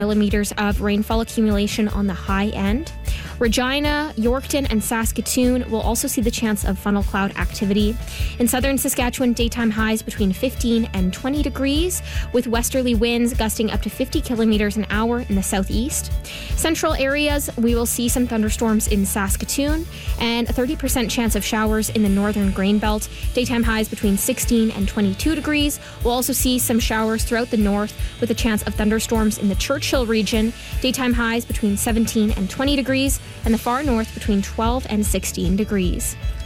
millimeters of rainfall accumulation on the high end. Regina, Yorkton, and Saskatoon will also see the chance of funnel cloud activity. In southern Saskatchewan, daytime highs between 15 and 20 degrees, with westerly winds gusting up to 50 kilometers an hour in the southeast. Central areas, we will see some thunderstorms in Saskatoon and a 30% chance of showers in the northern grain belt. Daytime highs between 16 and 22 degrees. We'll also see some showers throughout the north with a chance of thunderstorms in the Churchill region. Daytime highs between 17 and 20 degrees, and the far north between 12 and 16 degrees.